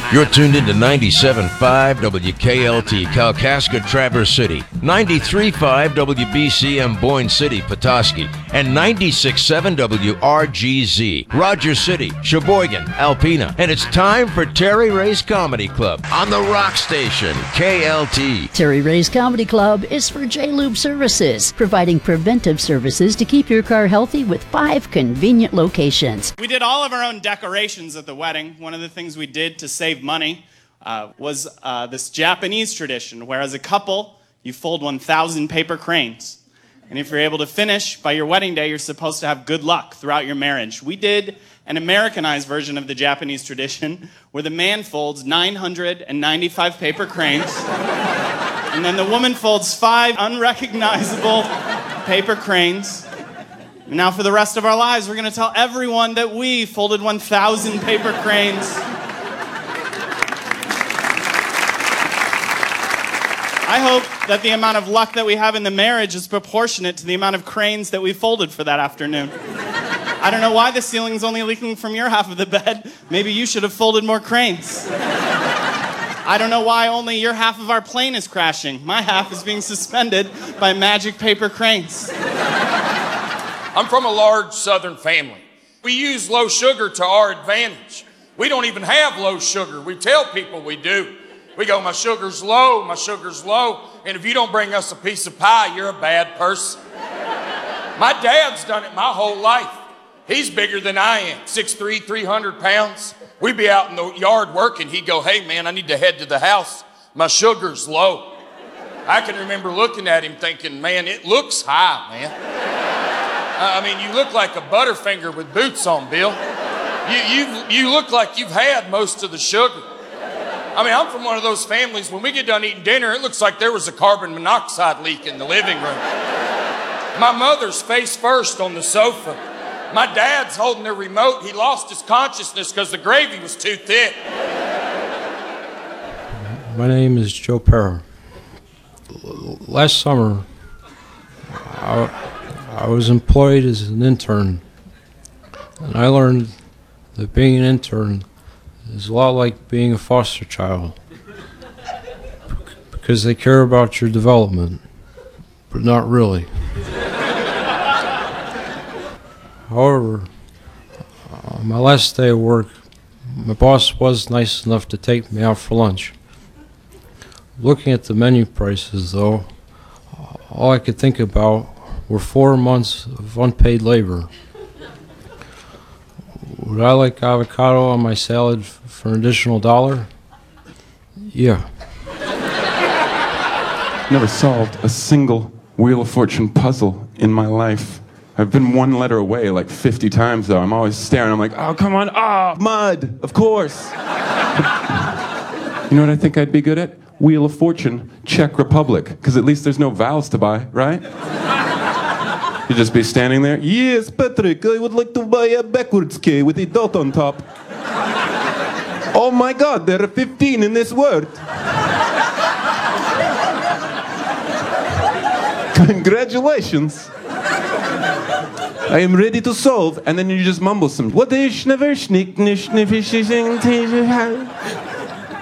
You're tuned into 97.5 WKLT, Kalkaska, Traverse City, 93.5 WBCM, Boyne City, Petoskey, and 96.7 WRGZ, Rogers City, Sheboygan, Alpena. And it's time for Terry Ray's Comedy Club on the Rock Station, KLT. Terry Ray's Comedy Club is for J-Lube Services, providing preventive services to keep your car healthy with 5 convenient locations. We did all of our own decorations at the wedding. One of the things we did to save money was this Japanese tradition where as a couple you fold 1,000 paper cranes, and if you're able to finish by your wedding day, you're supposed to have good luck throughout your marriage. We did an Americanized version of the Japanese tradition where the man folds 995 paper cranes and then the woman folds 5 unrecognizable paper cranes. Now for the rest of our lives we're going to tell everyone that we folded 1,000 paper cranes. I hope that the amount of luck that we have in the marriage is proportionate to the amount of cranes that we folded for that afternoon. I don't know why the ceiling's only leaking from your half of the bed. Maybe you should have folded more cranes. I don't know why only your half of our plane is crashing. My half is being suspended by magic paper cranes. I'm from a large southern family. We use low sugar to our advantage. We don't even have low sugar. We tell people we do. We go, my sugar's low, and if you don't bring us a piece of pie, you're a bad person. My dad's done it my whole life. He's bigger than I am, 6'3", 300 pounds. We'd be out in the yard working. He'd go, hey man, I need to head to the house. My sugar's low. I can remember looking at him thinking, man, it looks high, man. I mean, you look like a Butterfinger with boots on, Bill. You look like you've had most of the sugar. I mean, I'm from one of those families, when we get done eating dinner, it looks like there was a carbon monoxide leak in the living room. My mother's face first on the sofa. My dad's holding the remote. He lost his consciousness because the gravy was too thick. My name is Joe Parra. Last summer, I was employed as an intern, and I learned that being an intern is a lot like being a foster child, because they care about your development, but not really. However, on my last day of work, my boss was nice enough to take me out for lunch. Looking at the menu prices, though, all I could think about were 4 months of unpaid labor. Would I like avocado on my salad for an additional $1? Yeah. Never solved a single Wheel of Fortune puzzle in my life. I've been one letter away like 50 times, though. I'm always staring. I'm like, oh, come on. Oh, mud, of course. You know what I think I'd be good at? Wheel of Fortune, Czech Republic. Because at least there's no vowels to buy, right? You'd just be standing there. Yes, Patrick, I would like to buy a backwards key with a dot on top. Oh my God, there are 15 in this word. Congratulations. I am ready to solve. And then you just mumble some. What is